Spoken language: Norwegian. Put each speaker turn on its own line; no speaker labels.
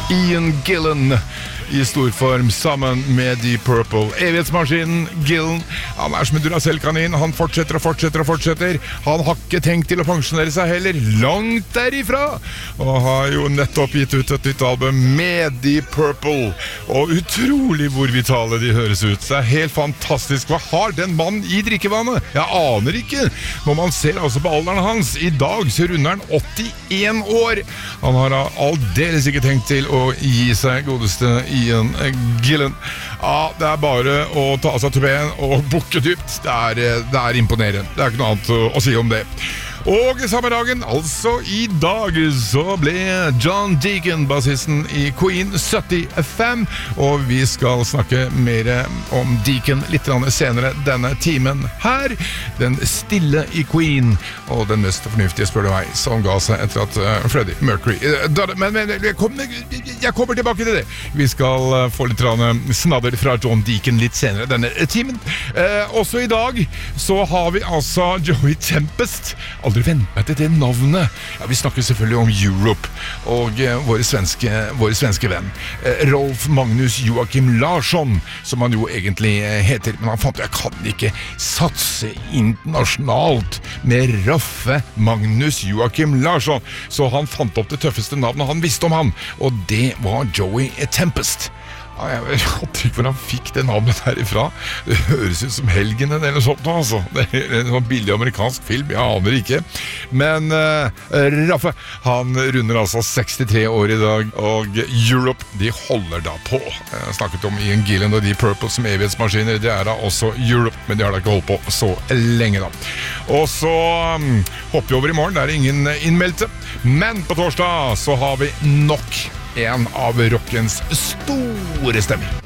Ian Gillan I storform sammen med Deep Purple. Evighetsmaskinen Gillan, han som en Duracell-kanin. Han fortsetter og fortsetter og fortsetter. Han har ikke tenkt til å pensjonere seg heller, langt derifra. Og har jo nettopp gitt ut et nytt album med Deep Purple. Og utrolig hvor vitale de høres ut. Det helt fantastisk. Hva har den mannen I drikkevannet? Jeg aner ikke. Når man ser altså på alderen hans, I dag så runder han 81 år. Han har aldeles ikke tenkt til å gi seg, godeste Ian Gillan. Ja, det bare å ta seg til ben og bukke dypt. Det imponerende. Det ikke noe annet å si om det. Og samme dagen, altså I dag, så ble John Deacon bassisten I Queen 75, og vi skal snakke mer om Deacon litt senere denne timen her. Den stille I Queen, og den mest fornuftige spør du meg, som ga seg etter at Freddie Mercury men jeg kommer tilbake til det. Vi skal få litt snadder fra John Deacon litt senere denne timen. Også I dag så har vi altså Joey Tempest. Aldri ventet til det navnet. Ja, vi snakker selvfølgelig om Europe og våre svenske venn Rolf Magnus Joachim Larsson, som han jo egentlig heter, men han fant jeg kan ikke satse internasjonalt med Raffe Magnus Joachim Larsson, så han fant opp det tøffeste navnet han visste om han, og det var Joey Tempest. Ja, jeg vet ikke hvor han fikk det navnet herifra. Det høres ut som Helgen eller noe sånt altså. Det en sånn billig amerikansk film, jeg aner ikke. Men Raffe, han runder altså 63 år I dag, og Europe, de holder da på. Jeg snakket om Ian Gillan og Deep Purple som evighetsmaskiner, det da også Europe, men de har da ikke holdt på så lenge da. Og så hopper vi over I morgen, det ingen innmeldte. Men på torsdag så har vi nok en av rockens store stemmer.